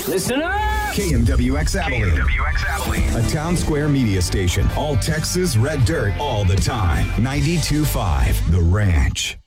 Listen up! KMWX Abilene. A town square media station. All Texas red dirt all the time. 92.5 The Ranch.